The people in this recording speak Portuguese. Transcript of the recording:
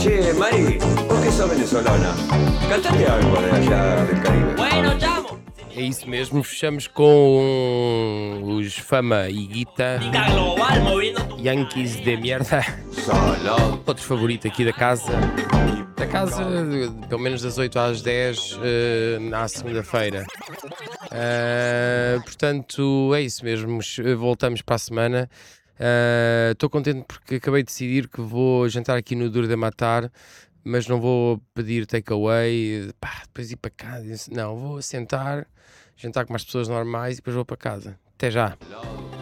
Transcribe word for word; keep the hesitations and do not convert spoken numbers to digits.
Che, Mari, vos que sos venezolana, cantate algo de allá del Caribe. Bueno, chamo. É isso mesmo, fechamos com os Fama e Guita, Tica global moviendo tu Yankees de merda, Salado. outro favorito aqui da casa. Da casa, de- pelo menos das oito às dez, eh, na segunda-feira. Ah, portanto, é isso mesmo, voltamos para a semana. Estou contente porque acabei de decidir que vou jantar aqui no Duro de Matar, mas não vou pedir takeaway, pá, depois ir para casa. Não, vou sentar, jantar com as pessoas normais e depois vou para casa. Até já.